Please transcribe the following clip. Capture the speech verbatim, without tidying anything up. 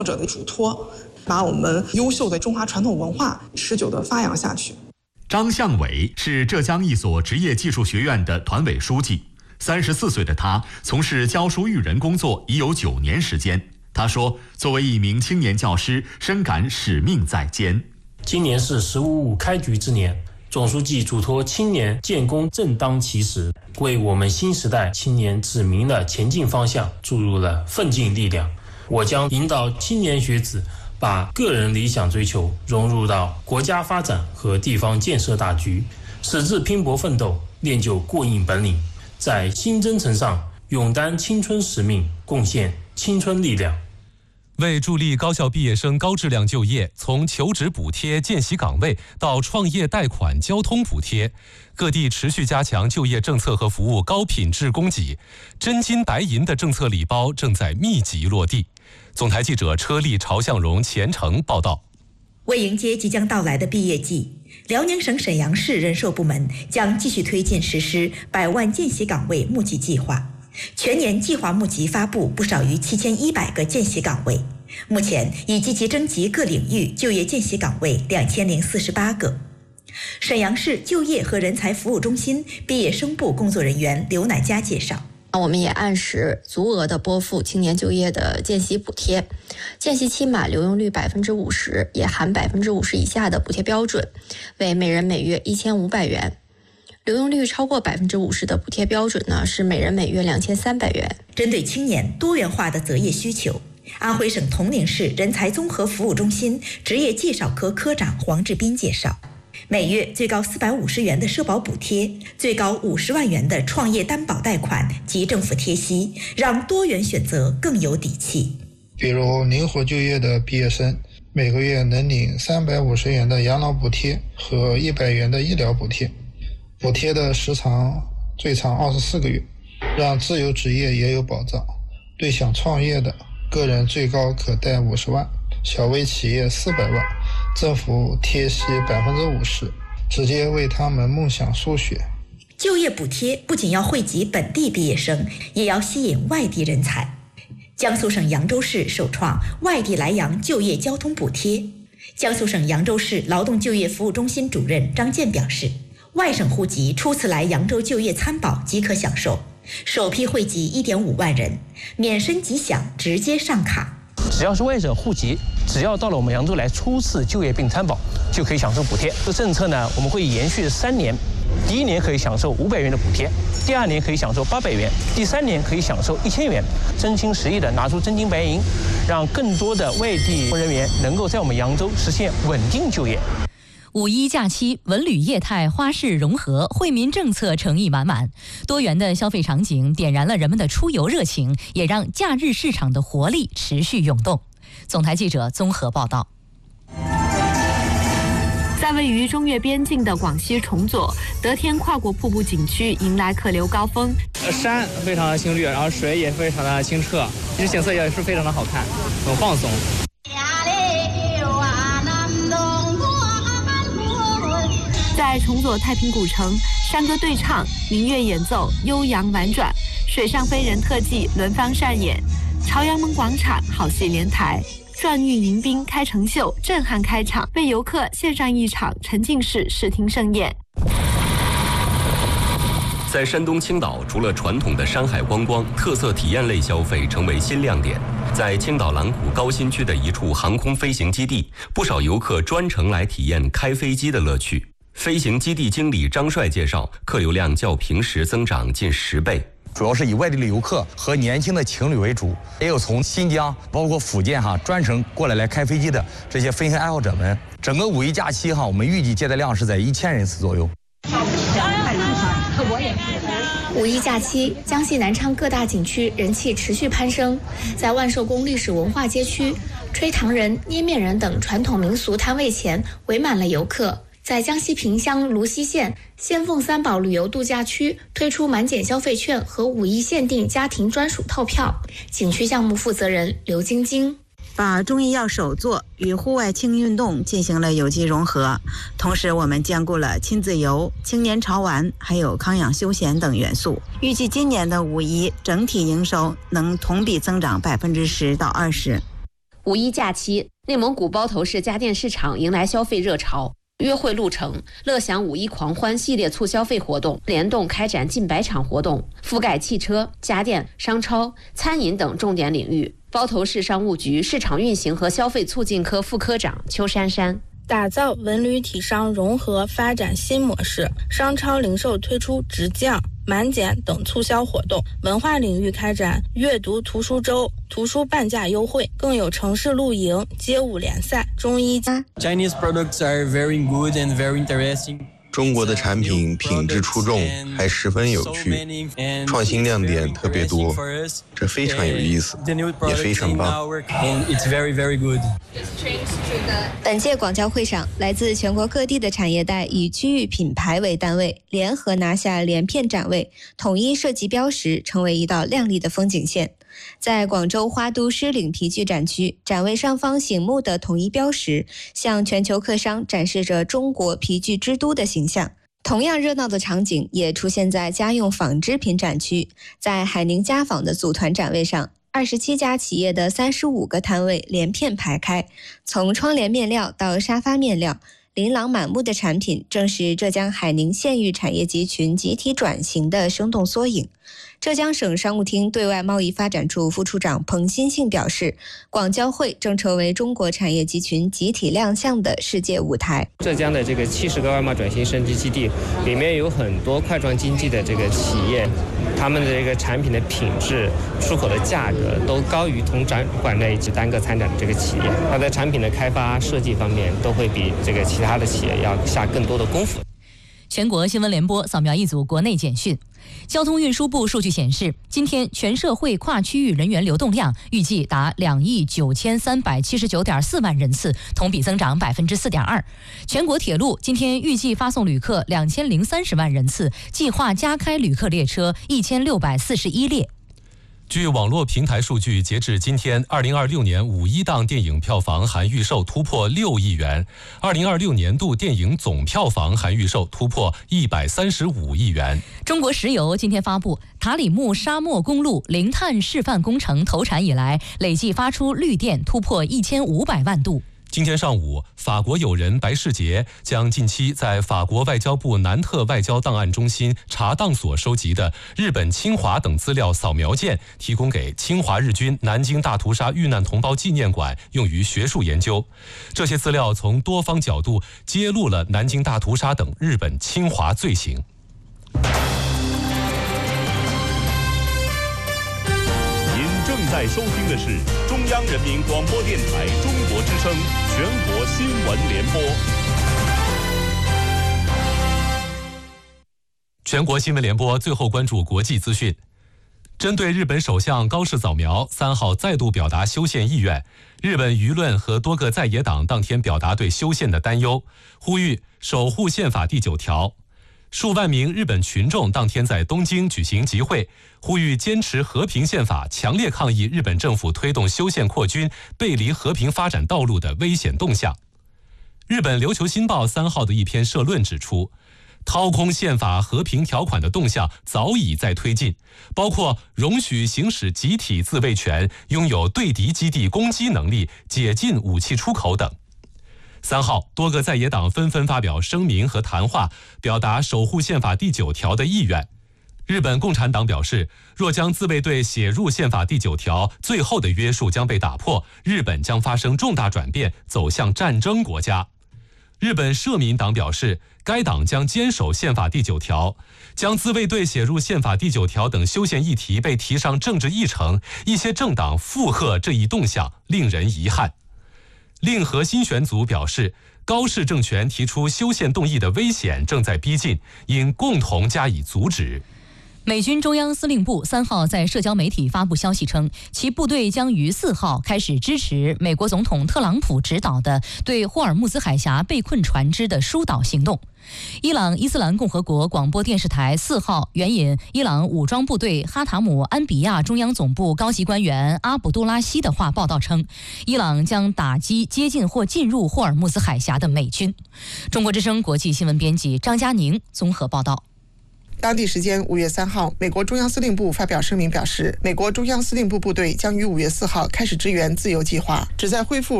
者的嘱托，把我们优秀的中华传统文化持久地发扬下去。 张向伟是浙江一所职业技术学院的团委书记，三十四岁的他从事教书育人工作已有九年时间。他说，作为一名青年教师，深感使命在肩。 今年是十五五开局之年，总书记嘱托青年建功正当其时，为我们新时代青年指明了前进方向，注入了奋进力量。我将引导青年学子把个人理想追求融入到国家发展和地方建设大局，矢志拼搏奋斗，练就过硬本领，在新征程上勇担青春使命，贡献青春力量。 为助力高校毕业生高质量就业，从求职补贴、见习岗位到创业贷款、交通补贴，各地持续加强就业政策和服务高品质供给，真金白银的政策礼包正在密集落地。总台记者车丽、朝向荣、前程报道。 为迎接即将到来的毕业季，辽宁省沈阳市人社部门将继续推进实施百万见习岗位募集计划。全年计划募集发布不少于七千一百个见习岗位，目前已积极征集各领域就业见习岗位两千零四十八个。沈阳市就业和人才服务中心毕业生部工作人员刘乃佳介绍， 我们也按时足额的拨付青年就业的见习补贴，见习期满留用率百分之五十，也含百分之五十以下的补贴标准，为每人每月一千五百元。留用率超过百分之五十的补贴标准呢，是每人每月两千三百元。 针对青年多元化的择业需求，安徽省铜陵市人才综合服务中心职业介绍科科长黄志斌介绍，每月最高四百五十元的社保补贴，最高五十万元的创业担保贷款及政府贴息，让多元选择更有底气。 比如灵活就业的毕业生，每个月能领三百五十元的养老补贴和一百元的医疗补贴，补贴的时长最长二十四个月，让自由职业也有保障。对想创业的个人最高可贷五十万，小微企业四百万，政府贴息百分之五十，直接为他们梦想输血。 就业补贴不仅要惠及本地毕业生，也要吸引外地人才。江苏省扬州市首创外地来扬就业交通补贴。江苏省扬州市劳动就业服务中心主任张健表示，外省户籍初次来扬州就业参保即可享受，首批惠及 一点五万人，免申即享，直接上卡。 只要是外省户籍，只要到了我们扬州来初次就业并参保，就可以享受补贴。这政策呢，我们会延续三年，第一年可以享受五百元的补贴，第二年可以享受八百元，第三年可以享受一千元，真情实意的拿出真金白银，让更多的外地人员能够在我们扬州实现稳定就业。 五一假期，文旅业态花市融合，惠民政策诚意满满，多元的消费场景点燃了人们的出游热情，也让假日市场的活力持续涌动。总台记者综合报道。 在位于中越边境的广西崇左，得天跨国瀑布景区迎来客流高峰。 山非常的青绿，然后水也非常的清澈，其实景色也是非常的好看，很放松。 在崇左太平古城，山歌对唱，民乐演奏，悠扬婉转，水上飞人特技轮番上演。朝阳门广场好戏连台，转运迎宾开城秀震撼开场，为游客献上一场沉浸式视听盛宴。 在山东青岛，除了传统的山海观光，特色体验类消费成为新亮点。在青岛兰谷高新区的一处航空飞行基地，不少游客专程来体验开飞机的乐趣。飞行基地经理张帅介绍，客流量较平时增长近十倍， 主要是以外地的游客和年轻的情侣为主，也有从新疆包括福建哈专程过来来开飞机的这些飞行爱好者们。整个五一假期哈，我们预计接待量是在一千人次左右。 五一假期，江西南昌各大景区人气持续攀升，在万寿宫历史文化街区，吹糖人、捏面人等传统民俗摊位前围满了游客。在江西萍乡泸溪县仙凤三宝旅游度假区推出满减消费券和五一限定家庭专属套票。景区项目负责人刘晶晶把中医药手作与户外轻运动进行了有机融合，同时我们兼顾了亲子游、青年潮玩还有康养休闲等元素。预计今年的五一整体营收能同比增长百分之十到二十。 五一假期，内蒙古包头市家电市场迎来消费热潮。约会路程、乐享五一狂欢系列促消费活动联动开展近百场活动，覆盖汽车、家电、商超、餐饮等重点领域。包头市商务局市场运行和消费促进科副科长邱珊珊。 打造文旅体商融合发展新模式，商超零售推出直降、满减等促销活动，文化领域开展阅读图书周、图书半价优惠，更有城市露营、街舞联赛、中医。 Chinese products are very good and very interesting. 中国的产品品质出众，还十分有趣，创新亮点特别多，这非常有意思，也非常棒。 本届广交会上，来自全国各地的产业带以区域品牌为单位，联合拿下连片展位，统一设计标识，成为一道亮丽的风景线。在广州花都狮岭皮具展区，展位上方醒目的统一标识，向全球客商展示着中国皮具之都的形象。同样热闹的场景也出现在家用纺织品展区，在海宁家纺的组团展位上，二十七家企业的三十五个摊位连片排开，从窗帘面料到沙发面料，琳琅满目的产品正是浙江海宁县域产业集群集体转型的生动缩影。浙江省商务厅对外贸易发展处副处长彭新信表示，广交会正成为中国产业集群集体亮相的世界舞台。 浙江的这个七十个外贸转型升级基地里面有很多快创经济的这个企业，他们的这个产品的品质、出口的价格都高于同展馆内以及单个参展的这个企业，它在产品的开发设计方面都会比这个其他的企业要下更多的功夫。 全国新闻联播扫描一组国内简讯。交通运输部数据显示，今天全社会跨区域人员流动量预计达两亿九千三百七十九点四万人次，同比增长百分之四点二。全国铁路今天预计发送旅客两千零三十万人次，计划加开旅客列车一千六百四十一列。 据网络平台数据，截至今天，二零二六年五一档电影票房含预售突破六亿元，二零二六年度电影总票房含预售突破一百三十五亿元。 中国石油今天发布，塔里木沙漠公路零碳示范工程投产以来，累计发出绿电突破一千五百万度。 今天上午，法国友人白世杰将近期在法国外交部南特外交档案中心查档所收集的日本侵华等资料扫描件提供给侵华日军南京大屠杀遇难同胞纪念馆，用于学术研究。这些资料从多方角度揭露了南京大屠杀等日本侵华罪行。 正在收听的是中央人民广播电台中国之声全国新闻联播。 全国新闻联播最后关注国际资讯。针对日本首相高市早苗三号再度表达修宪意愿，日本舆论和多个在野党当天表达对修宪的担忧，呼吁守护宪法第九条。数万名日本群众当天在东京举行集会，呼吁坚持和平宪法，强烈抗议日本政府推动修宪扩军、背离和平发展道路的危险动向。日本琉球新报三号的一篇社论指出，掏空宪法和平条款的动向早已在推进，包括容许行使集体自卫权、拥有对敌基地攻击能力、解禁武器出口等。三号，多个在野党纷纷发表声明和谈话，表达守护宪法第九条的意愿。日本共产党表示，若将自卫队写入宪法第九条，最后的约束将被打破，日本将发生重大转变，走向战争国家。日本社民党表示，该党将坚守宪法第九条，将自卫队写入宪法第九条等修宪议题被提上政治议程，一些政党附和这一动向，令人遗憾。令和新选组表示，高市政权提出修宪动议的危险正在逼近，应共同加以阻止。 美军中央司令部三号在社交媒体发布消息称，其部队将于四号开始支持美国总统特朗普指导的对霍尔木兹海峡被困船只的疏导行动。伊朗伊斯兰共和国广播电视台四号援引伊朗武装部队哈塔姆安比亚中央总部高级官员阿卜杜拉希的话报道称，伊朗将打击接近或进入霍尔木兹海峡的美军。中国之声国际新闻编辑张佳宁综合报道。 当地时间五月三号，美国中央司令部发表声明表示，美国中央司令部部队将于五月四号开始支援自由计划，旨在恢复